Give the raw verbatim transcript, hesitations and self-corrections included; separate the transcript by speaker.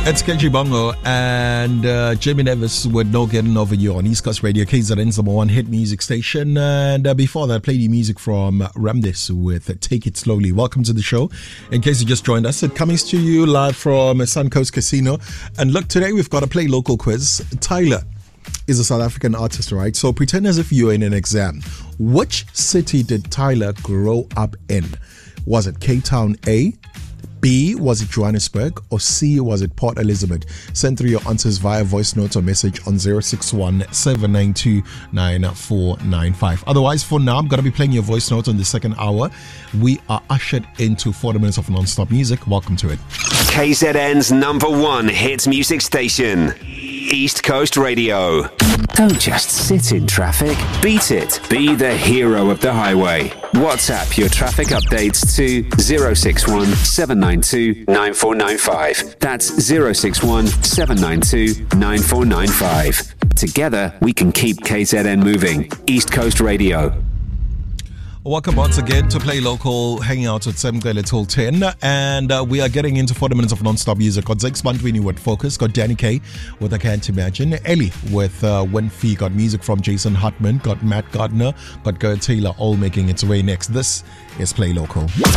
Speaker 1: It's Kenji Bongo and uh, Jamie Nevis with No Getting Over You on East Coast Radio, K Z N's number one hit music station. And uh, before that, I played the music from Ramdes with Take It Slowly. Welcome to the show. In case you just joined us, it comes to you live from Suncoast Casino. And look, today we've got a Play Local quiz. Tyler is a South African artist, right? So pretend as if you're in an exam. Which city did Tyler grow up in? Was it Cape Town A? B, was it Johannesburg? Or C, was it Port Elizabeth? Send through your answers via voice note or message on zero six one, seven nine two, nine four nine five. Otherwise, for now, I'm going to be playing your voice note on the second hour. We are ushered into forty minutes of non-stop music. Welcome to it.
Speaker 2: K Z N's number one hit music station, East Coast Radio. Don't just sit in traffic. Beat it. Be the hero of the highway. WhatsApp your traffic updates to zero six one, seven nine two, nine four nine five. That's zero six one, seven nine two, nine four nine five. Together, we can keep K Z N moving. East Coast Radio.
Speaker 1: Welcome once again to Play Local, hanging out with Semgele till ten. And uh, we are getting into forty minutes of non-stop music. Got Zex Bantwini with Focus, got Danny K with I Can't Imagine, Ellie with uh, Winfrey, got music from Jason Hartman, got Matt Gardner, got Gert Taylor, all making its way next. This is Play Local.